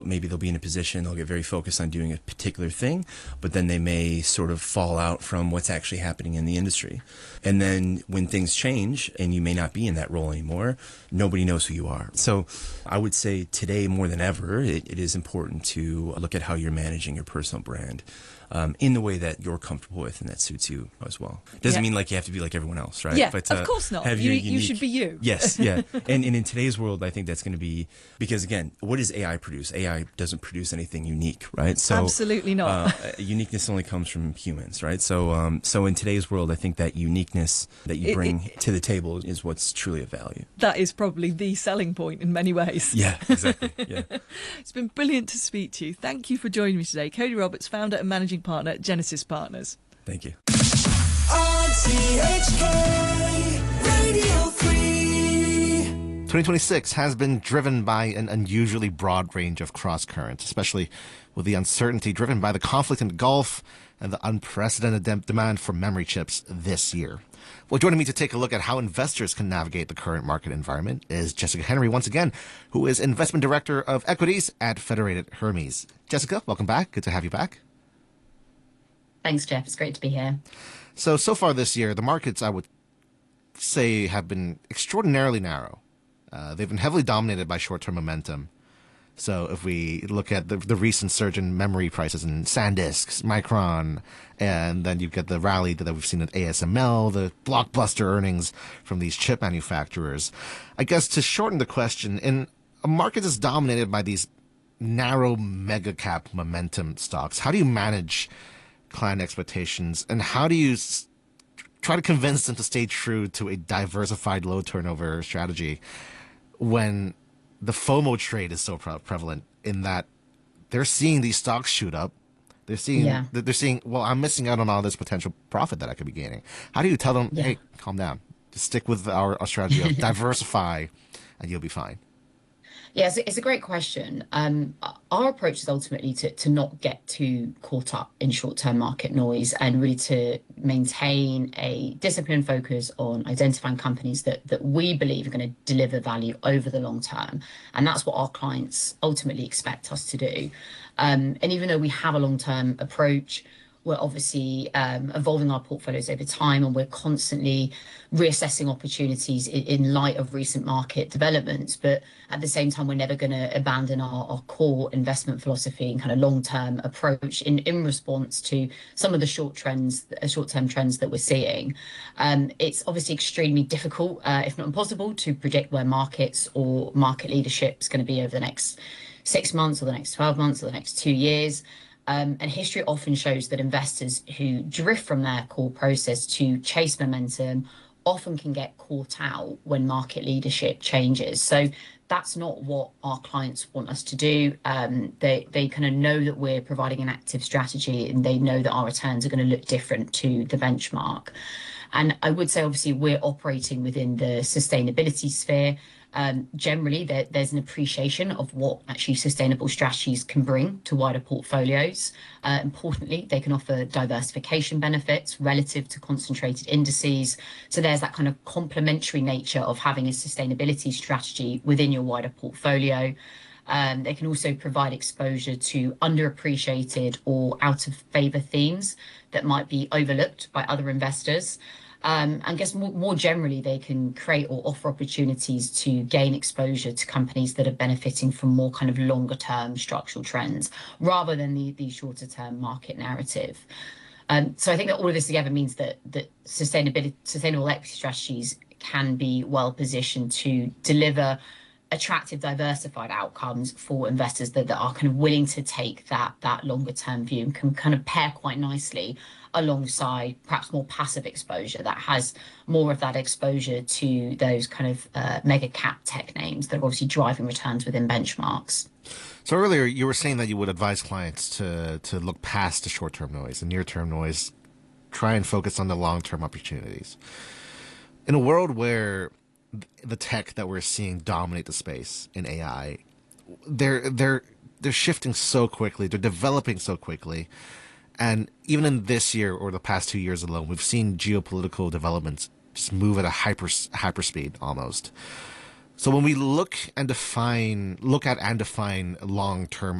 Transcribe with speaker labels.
Speaker 1: Maybe they'll be in a position, they'll get very focused on doing a particular thing, but then they may sort of fall out from what's actually happening in the industry. And then when things change and you may not be in that role anymore, nobody knows who you are. So I would say today more than ever, it is important to look at how you're managing your personal brand. In the way that you're comfortable with and that suits you as well. Doesn't mean like you have to be like everyone else, right?
Speaker 2: Yeah, but, of course not. You should be you.
Speaker 1: Yes, yeah. And in today's world, I think that's going to be, because again, what does AI produce? AI doesn't produce anything unique, right? So
Speaker 2: absolutely not.
Speaker 1: Uniqueness only comes from humans, right? So so in today's world, I think that uniqueness that you bring to the table is what's truly of value.
Speaker 2: That is probably the selling point in many ways.
Speaker 1: Yeah, exactly. Yeah.
Speaker 2: It's been brilliant to speak to you. Thank you for joining me today. Cody Roberts, founder and managing partner at Genesis Partners.
Speaker 1: Thank you.
Speaker 3: RTHK Radio 3.
Speaker 4: 2026 has been driven by an unusually broad range of cross currents, especially with the uncertainty driven by the conflict in the Gulf and the unprecedented demand for memory chips this year. Well, joining me to take a look at how investors can navigate the current market environment is Jessica Henry, once again, who is Investment Director of Equities at Federated Hermes. Jessica, welcome back. Good to have you back.
Speaker 5: Thanks, Jeff. It's great to be here.
Speaker 4: So far this year, the markets, I would say, have been extraordinarily narrow. They've been heavily dominated by short-term momentum. So if we look at the recent surge in memory prices in SanDisk, Micron, and then you get the rally that we've seen at ASML, the blockbuster earnings from these chip manufacturers. I guess to shorten the question, in a market that's dominated by these narrow mega cap momentum stocks, how do you manage client expectations, and how do you try to convince them to stay true to a diversified low turnover strategy when the FOMO trade is so prevalent in that they're seeing these stocks shoot up? They're seeing, well, I'm missing out on all this potential profit that I could be gaining. How do you tell them, hey, calm down, just stick with our strategy of diversify and you'll be fine?
Speaker 5: Yeah, it's a great question. Our approach is ultimately to not get too caught up in short-term market noise and really to maintain a disciplined focus on identifying companies that we believe are going to deliver value over the long term. And that's what our clients ultimately expect us to do. And even though we have a long-term approach, we're obviously evolving our portfolios over time, and we're constantly reassessing opportunities in light of recent market developments. But at the same time, we're never going to abandon our core investment philosophy and kind of long-term approach in response to some of the short-term trends that we're seeing. It's obviously extremely difficult, if not impossible, to predict where markets or market leadership is going to be over the next 6 months or the next 12 months or the next 2 years. And history often shows that investors who drift from their core process to chase momentum often can get caught out when market leadership changes. So that's not what our clients want us to do. They kind of know that we're providing an active strategy, and they know that our returns are going to look different to the benchmark. And I would say, obviously, we're operating within the sustainability sphere. Generally, there's an appreciation of what actually sustainable strategies can bring to wider portfolios. Importantly, they can offer diversification benefits relative to concentrated indices. So there's that kind of complementary nature of having a sustainability strategy within your wider portfolio. They can also provide exposure to underappreciated or out of favor themes that might be overlooked by other investors. I guess more generally, they can create or offer opportunities to gain exposure to companies that are benefiting from more kind of longer term structural trends rather than the shorter term market narrative. So I think that all of this together means that sustainable equity strategies can be well positioned to deliver attractive, diversified outcomes for investors that are kind of willing to take that longer term view and can kind of pair quite nicely alongside perhaps more passive exposure that has more of that exposure to those kind of mega cap tech names that are obviously driving returns within benchmarks.
Speaker 4: So earlier you were saying that you would advise clients to look past the short-term noise, the near-term noise, try and focus on the long-term opportunities. In a world where the tech that we're seeing dominate the space in AI, they're shifting so quickly, they're developing so quickly. And even in this year or the past 2 years alone, we've seen geopolitical developments just move at a hyper speed almost. So when we look at and define long-term